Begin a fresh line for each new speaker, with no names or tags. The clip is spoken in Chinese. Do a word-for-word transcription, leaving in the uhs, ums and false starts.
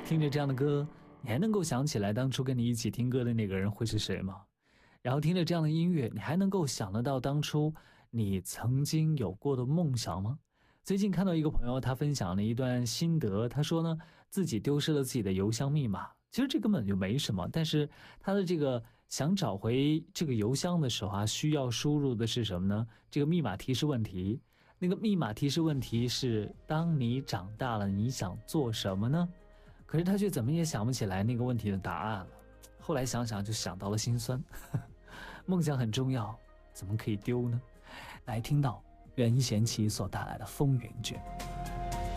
听着这样的歌，你还能够想起来当初跟你一起听歌的那个人会是谁吗？然后听着这样的音乐，你还能够想得到当初你曾经有过的梦想吗？最近看到一个朋友，他分享了一段心得，他说呢，自己丢失了自己的邮箱密码。其实这根本就没什么，但是他的这个想找回这个邮箱的时候啊，需要输入的是什么呢？这个密码提示问题。那个密码提示问题是：当你长大了，你想做什么呢？可是他却怎么也想不起来那个问题的答案了。后来想想就想到了心酸。梦想很重要，怎么可以丢呢？来听到任贤齐所带来的《风云卷》。